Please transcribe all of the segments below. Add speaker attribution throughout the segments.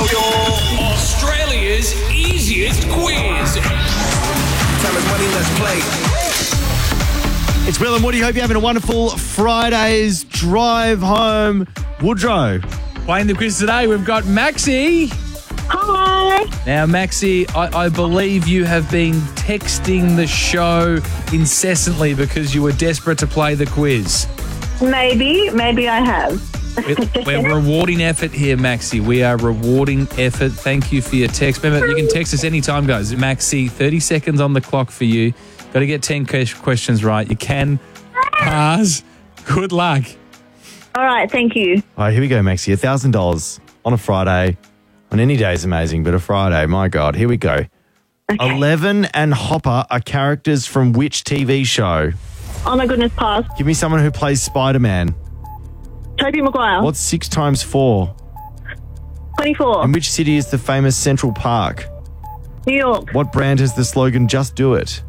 Speaker 1: Australia's easiest quiz.
Speaker 2: Time is money, let's play.
Speaker 3: It's Will and Woody. Hope you're having a wonderful Friday's drive home. Woodrow.
Speaker 4: Playing the quiz today, we've got Maxie.
Speaker 5: Hi.
Speaker 4: Now, Maxie, I believe you have been texting the show incessantly because you were desperate to play the quiz.
Speaker 5: Maybe I have.
Speaker 4: We're rewarding effort here, Maxie. We are rewarding effort. Thank you for your text. Remember, you can text us anytime, guys. Maxie, 30 seconds on the clock for you. Got to get 10 questions right. You can pass. Good luck.
Speaker 5: All right, thank you.
Speaker 3: All right, here we go, Maxie. $1,000 on a Friday. On any day is amazing, but a Friday, my God. Here we go.
Speaker 5: Okay.
Speaker 3: Eleven and Hopper are characters from which TV show?
Speaker 5: Oh my goodness, pass.
Speaker 3: Give me someone who plays Spider-Man.
Speaker 5: Tobey Maguire.
Speaker 3: What's 6 times 4?
Speaker 5: 24.
Speaker 3: In which city is the famous Central Park?
Speaker 5: New York.
Speaker 3: What brand has the slogan Just Do It?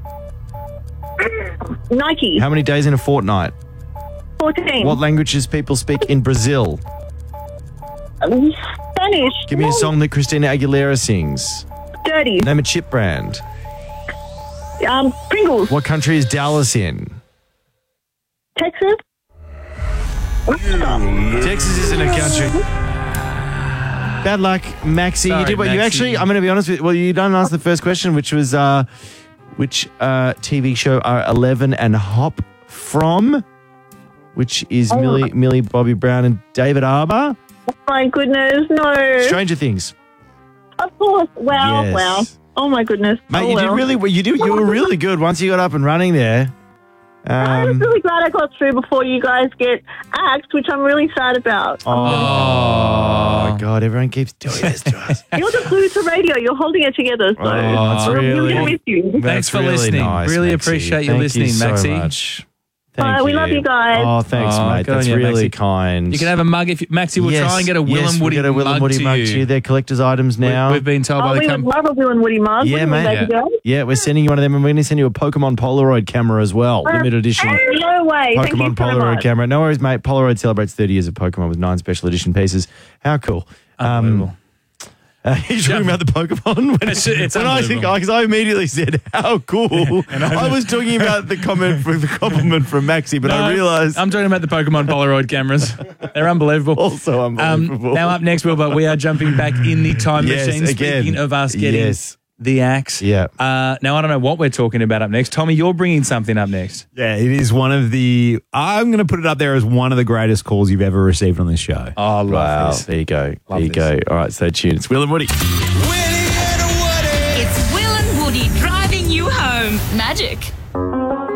Speaker 5: Nike.
Speaker 3: How many days in a fortnight?
Speaker 5: 14.
Speaker 3: What languages people speak in Brazil?
Speaker 5: Spanish.
Speaker 3: Give me a song that Christina Aguilera sings.
Speaker 5: Dirty.
Speaker 3: Name a chip brand.
Speaker 5: Pringles.
Speaker 3: What country is Dallas in?
Speaker 5: Texas.
Speaker 3: Texas isn't a country. Bad luck, Maxie.
Speaker 4: Sorry,
Speaker 3: you did what you
Speaker 4: Maxie.
Speaker 3: actually, I'm going to be honest with you. Well, you don't answer the first question, which was which TV show are 11 and Hop from? Which is Millie Bobby Brown and David Arbor.
Speaker 5: Oh my goodness, no.
Speaker 3: Stranger Things.
Speaker 5: Of course. Wow,
Speaker 3: Yes.
Speaker 5: wow. Oh my goodness.
Speaker 3: Mate,
Speaker 5: oh,
Speaker 3: you
Speaker 5: well.
Speaker 3: did really well. You were really good once you got up and running there.
Speaker 5: I was really glad I got through before you guys get axed, which I'm really sad about.
Speaker 3: Oh, God, everyone keeps doing this to us.
Speaker 5: You're the glue to radio. You're holding it together. So
Speaker 3: that's
Speaker 5: I'm
Speaker 3: really-
Speaker 5: going to miss you.
Speaker 4: Thanks
Speaker 3: That's
Speaker 4: for
Speaker 3: really
Speaker 4: listening.
Speaker 3: nice,
Speaker 4: Really
Speaker 3: Maxie.
Speaker 4: appreciate you
Speaker 3: Thank
Speaker 4: listening,
Speaker 3: so
Speaker 4: Maxie.
Speaker 3: much. Thank
Speaker 5: We love you guys.
Speaker 3: Oh, thanks,
Speaker 4: Oh,
Speaker 3: mate.
Speaker 4: good on
Speaker 3: That's
Speaker 4: you,
Speaker 3: really
Speaker 4: Maxie.
Speaker 3: kind.
Speaker 4: You can have a mug if you, Maxie will try and get a Will and Woody
Speaker 3: we'll get a Will
Speaker 4: mug
Speaker 3: and Woody
Speaker 4: to
Speaker 3: mug
Speaker 4: you.
Speaker 3: to you. They're collector's items now.
Speaker 4: We've been told by
Speaker 5: Oh,
Speaker 4: the
Speaker 5: we would
Speaker 4: company.
Speaker 5: love a Will and Woody mug.
Speaker 3: Yeah,
Speaker 5: wouldn't we,
Speaker 3: mate.
Speaker 5: baby girl?
Speaker 3: Yeah, we're sending you one of them, and we're going to send you a Pokemon Polaroid camera as well. Limited edition
Speaker 5: No way. Thank you
Speaker 3: Pokemon
Speaker 5: so
Speaker 3: Polaroid
Speaker 5: much.
Speaker 3: camera. No worries, mate. Polaroid celebrates 30 years of Pokemon with 9 special edition pieces. How cool.
Speaker 4: Unbelievable.
Speaker 3: You're talking about the Pokemon?
Speaker 4: It's
Speaker 3: when I think,
Speaker 4: unbelievable.
Speaker 3: because I immediately said, how cool. I was talking about the compliment from Maxie, but I realised
Speaker 4: I'm talking about the Pokemon Polaroid cameras. They're unbelievable.
Speaker 3: also unbelievable.
Speaker 4: Now up next, Wilbur, we are jumping back in the time
Speaker 3: Yes,
Speaker 4: machine.
Speaker 3: again.
Speaker 4: Speaking of us getting
Speaker 3: Yes.
Speaker 4: the axe.
Speaker 3: Yeah.
Speaker 4: Now I don't know what we're talking about up next. Tommy, you're bringing something up next.
Speaker 6: Yeah, it is one of the, I'm going to put it up there as one of the greatest calls you've ever received on this show.
Speaker 4: Oh, I love
Speaker 3: Wow,
Speaker 4: this.
Speaker 3: there you go.
Speaker 4: Love
Speaker 3: there you
Speaker 4: this.
Speaker 3: go. All right, stay tuned. It's Will and Woody.
Speaker 1: Willie and Woody.
Speaker 7: It's Will and Woody driving you home. Magic.